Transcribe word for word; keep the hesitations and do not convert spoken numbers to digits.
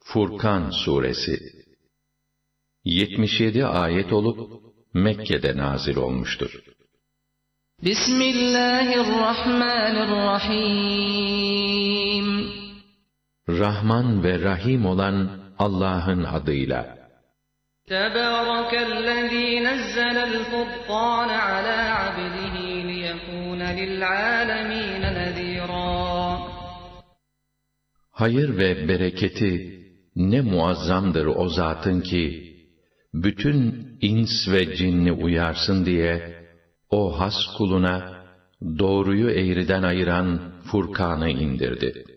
Furkan Suresi yetmiş yedi ayet olup Mekke'de nazil olmuştur. Bismillahirrahmanirrahim. Rahman ve Rahim olan Allah'ın adıyla. Tebârekellezî nezzelel furqâne alâ abdihi liyekûne lil'âlemîne nezîrâ. Hayır ve bereketi ne muazzamdır o zatın ki, bütün ins ve cinni uyarsın diye, o has kuluna, doğruyu eğriden ayıran Furkan'ı indirdi.